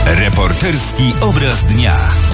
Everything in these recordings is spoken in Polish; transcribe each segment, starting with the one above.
Reporterski obraz dnia.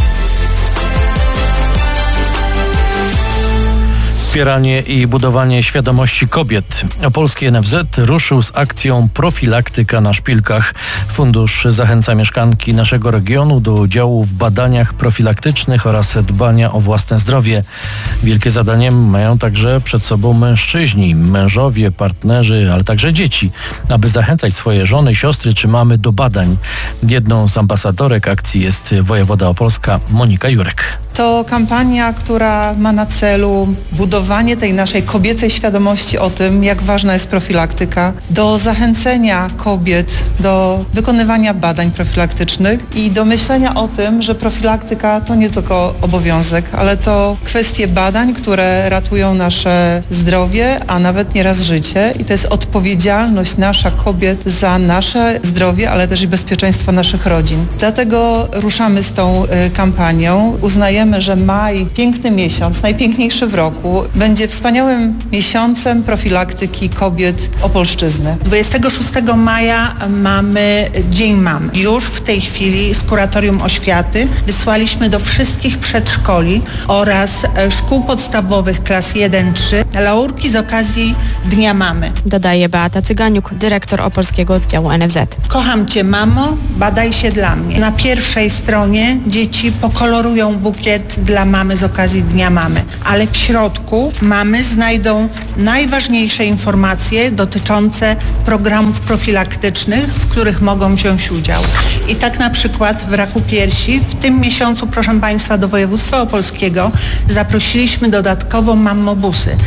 Wspieranie i budowanie świadomości kobiet. Opolski NFZ ruszył z akcją Profilaktyka na szpilkach. Fundusz zachęca mieszkanki naszego regionu do udziału w badaniach profilaktycznych oraz dbania o własne zdrowie. Wielkie zadanie mają także przed sobą mężczyźni, mężowie, partnerzy, ale także dzieci, aby zachęcać swoje żony, siostry czy mamy do badań. Jedną z ambasadorek akcji jest wojewoda opolska Monika Jurek. To kampania, która ma na celu budowanie tej naszej kobiecej świadomości o tym, jak ważna jest profilaktyka, do zachęcenia kobiet do wykonywania badań profilaktycznych i do myślenia o tym, że profilaktyka to nie tylko obowiązek, ale to kwestie badań, które ratują nasze zdrowie, a nawet nieraz życie. I to jest odpowiedzialność nasza kobiet za nasze zdrowie, ale też i bezpieczeństwo naszych rodzin. Dlatego ruszamy z tą kampanią. Uznajemy, że maj, piękny miesiąc, najpiękniejszy w roku, będzie wspaniałym miesiącem profilaktyki kobiet Opolszczyzny. 26 maja mamy Dzień Mam. Już w tej chwili z Kuratorium Oświaty wysłaliśmy do wszystkich przedszkoli oraz szkół podstawowych klas 1-3 laurki z okazji Dnia Mamy. Dodaje Beata Cyganiuk, dyrektor opolskiego oddziału NFZ. Kocham Cię, mamo, badaj się dla mnie. Na pierwszej stronie dzieci pokolorują bukiet dla mamy z okazji Dnia Mamy, ale w środku mamy znajdą najważniejsze informacje dotyczące programów profilaktycznych, w których mogą wziąć udział. I tak na przykład w raku piersi w tym miesiącu, proszę Państwa, do województwa opolskiego zaprosiliśmy dodatkowo mammobusy.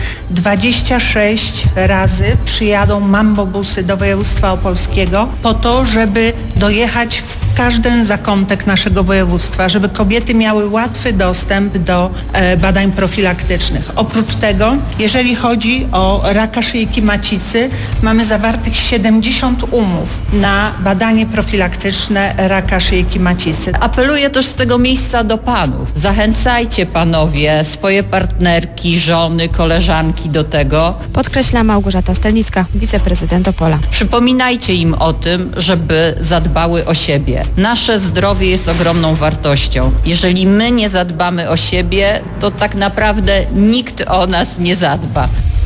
26 razy przyjadą mammobusy do województwa opolskiego po to, żeby dojechać w każdy zakątek naszego województwa, żeby kobiety miały łatwy dostęp do badań profilaktycznych. Oprócz tego, jeżeli chodzi o raka szyjki macicy, mamy zawartych 70 umów na badanie profilaktyczne raka szyjki macicy. Apeluję też z tego miejsca do panów. Zachęcajcie panowie swoje partnerki, żony, koleżanki do tego. Podkreśla Małgorzata Stelnicka, wiceprezydent Opola. Przypominajcie im o tym, żeby zadbały o siebie. Nasze zdrowie jest ogromną wartością. Jeżeli my nie zadbamy o siebie, to tak naprawdę nikt o nas nie zadba.